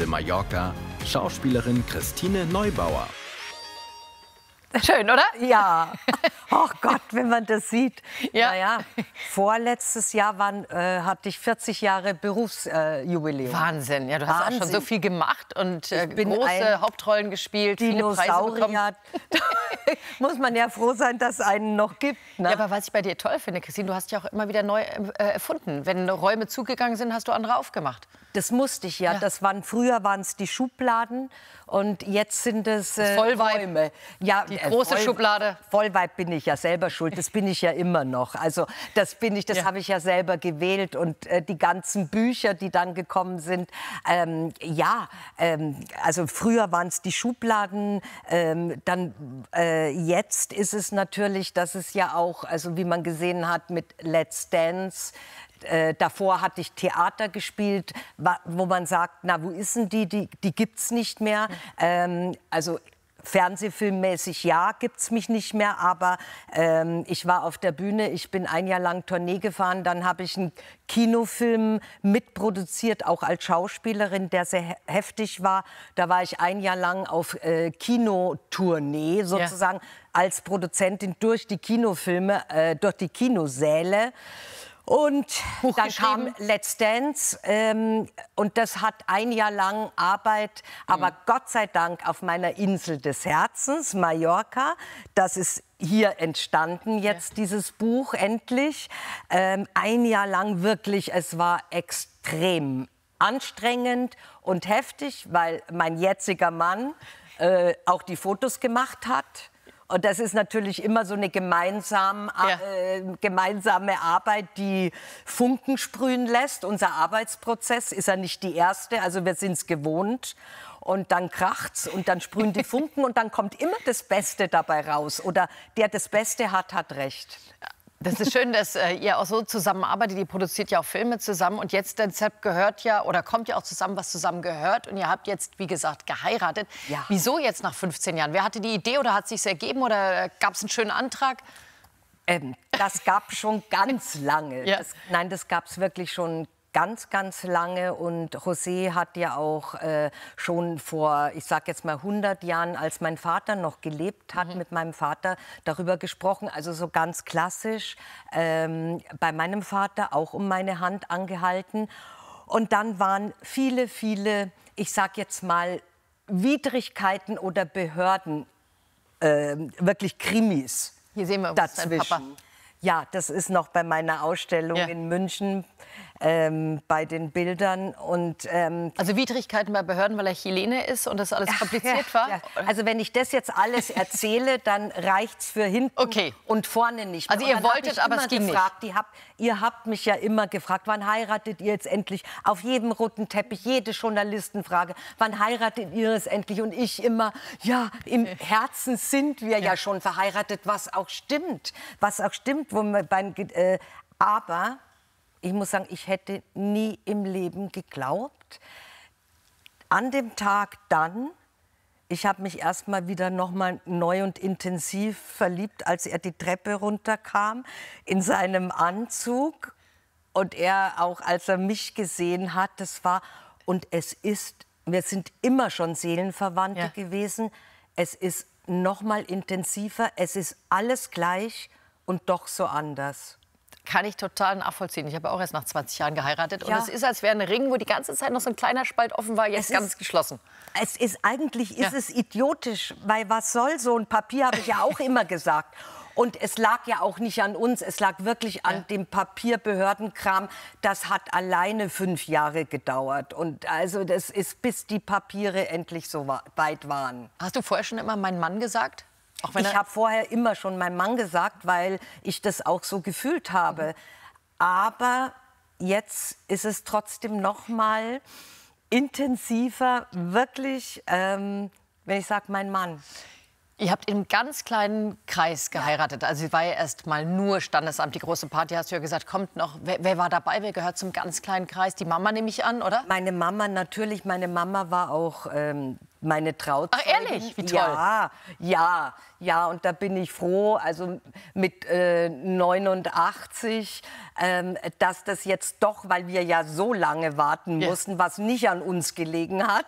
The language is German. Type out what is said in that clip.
Insel Mallorca, Schauspielerin Christine Neubauer. Schön, oder? Ja. Oh Gott, wenn man das sieht. Ja. Naja, vorletztes Jahr hatte ich 40 Jahre Berufsjubiläum. Wahnsinn. Ja, du hast auch schon so viel gemacht und große Hauptrollen gespielt, viele Preise bekommen. Muss man ja froh sein, dass es einen noch gibt. Ne? Ja, aber was ich bei dir toll finde, Christine, du hast ja auch immer wieder neu erfunden. Wenn Räume zugegangen sind, hast du andere aufgemacht. Das musste ich ja. Früher waren es die Schubladen und jetzt sind es Räume. Ja, die große Schublade. Vollweib bin ich ja selber schuld. Das bin ich ja immer noch. Also das habe ich ja selber gewählt und die ganzen Bücher, die dann gekommen sind. Also früher waren es die Schubladen. Jetzt ist es natürlich, dass es ja auch, also wie man gesehen hat mit Let's Dance. Davor hatte ich Theater gespielt, wo man sagt, na, wo ist denn die? Die gibt's nicht mehr. Also fernsehfilmmäßig, ja, gibt's mich nicht mehr, aber ich war auf der Bühne, ich bin ein Jahr lang Tournee gefahren, dann habe ich einen Kinofilm mitproduziert, auch als Schauspielerin, der sehr heftig war. Da war ich ein Jahr lang auf Kinotournee, sozusagen als Produzentin durch die Kinofilme, durch die Kinosäle. Und dann kam Let's Dance und das hat ein Jahr lang Arbeit, aber Gott sei Dank auf meiner Insel des Herzens, Mallorca. Das ist hier entstanden jetzt, dieses Buch, endlich. Ein Jahr lang wirklich, es war extrem anstrengend und heftig, weil mein jetziger Mann auch die Fotos gemacht hat. Und das ist natürlich immer so eine gemeinsame Arbeit, die Funken sprühen lässt. Unser Arbeitsprozess ist ja nicht die erste, also wir sind es gewohnt. Und dann kracht's und dann sprühen die Funken und dann kommt immer das Beste dabei raus. Oder der das Beste hat, hat recht. Das ist schön, dass ihr auch so zusammenarbeitet. Ihr produziert ja auch Filme zusammen. Und jetzt deshalb kommt ja auch zusammen, was zusammen gehört. Und ihr habt jetzt, wie gesagt, geheiratet. Ja. Wieso jetzt nach 15 Jahren? Wer hatte die Idee oder hat es sich ergeben oder gab es einen schönen Antrag? Das gab schon ganz lange. Ja. Das gab es wirklich schon ganz, ganz lange. Und José hat ja auch schon vor, ich sag jetzt mal 100 Jahren, als mein Vater noch gelebt hat, mit meinem Vater darüber gesprochen. Also so ganz klassisch. Bei meinem Vater auch um meine Hand angehalten. Und dann waren viele, ich sag jetzt mal, Widrigkeiten oder Behörden, wirklich Krimis. Hier sehen wir dazwischen. Dein Papa. Ja, das ist noch bei meiner Ausstellung in München bei den Bildern. Und, also Widrigkeiten bei Behörden, weil er Chilene ist und das alles kompliziert war? Ja. Also wenn ich das jetzt alles erzähle, dann reicht's für hinten und vorne nicht mehr. Also ihr wolltet, aber es ging nicht. Ihr habt mich ja immer gefragt, wann heiratet ihr jetzt endlich? Auf jedem roten Teppich, jede Journalistenfrage, wann heiratet ihr es endlich? Und ich immer, ja, im Herzen sind wir ja schon verheiratet, was auch stimmt. Aber ich muss sagen, ich hätte nie im Leben geglaubt. An dem Tag dann, ich habe mich erst mal wieder noch mal neu und intensiv verliebt, als er die Treppe runterkam in seinem Anzug und er auch, als er mich gesehen hat, wir sind immer schon Seelenverwandte gewesen. Es ist noch mal intensiver, es ist alles gleich und doch so anders. Kann ich total nachvollziehen. Ich habe auch erst nach 20 Jahren geheiratet. Und es ist, als wäre ein Ring, wo die ganze Zeit noch so ein kleiner Spalt offen war, jetzt ganz geschlossen. Eigentlich ist es idiotisch, weil was soll so ein Papier, habe ich ja auch immer gesagt. Und es lag ja auch nicht an uns, es lag wirklich an dem Papierbehördenkram. Das hat alleine 5 Jahre gedauert. Und also das ist, bis die Papiere endlich so weit waren. Hast du vorher schon immer meinen Mann gesagt? Ich habe vorher immer schon meinen Mann gesagt, weil ich das auch so gefühlt habe. Aber jetzt ist es trotzdem noch mal intensiver, wirklich, wenn ich sage, mein Mann. Ihr habt in einem ganz kleinen Kreis geheiratet. Also es war ja erst mal nur Standesamt, die große Party, hast du ja gesagt, kommt noch. Wer war dabei? Wer gehört zum ganz kleinen Kreis? Die Mama nehme ich an, oder? Meine Mama natürlich. Meine Mama war auch meine Trauzeugin. Ach, ehrlich? Wie toll. Ja, und da bin ich froh, also mit 89, dass das jetzt doch, weil wir ja so lange warten mussten, was nicht an uns gelegen hat,